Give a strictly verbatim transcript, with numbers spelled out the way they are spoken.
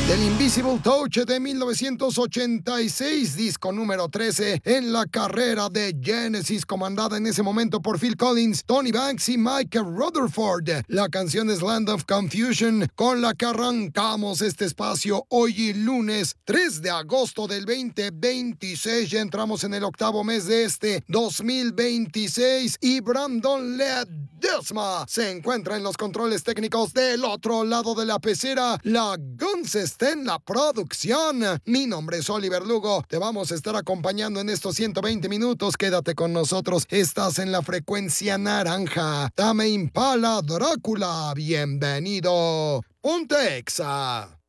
del Invisible Touch de mil novecientos ochenta y seis, disco número trece en la carrera de Genesis, comandada en ese momento por Phil Collins, Tony Banks y Mike Rutherford. La canción es Land of Confusion, con la que arrancamos este espacio hoy lunes tres de agosto del veinte veintiséis. Ya entramos en el octavo mes de este dos mil veintiséis y Brandon Ledesma se encuentra en los controles técnicos del otro lado de la pecera. La Guns está en la producción. Mi nombre es Oliver Lugo. Te vamos a estar acompañando en estos ciento veinte minutos. Quédate con nosotros. Estás en la frecuencia naranja. Tame Impala Drácula. Bienvenido. Ponte Exa.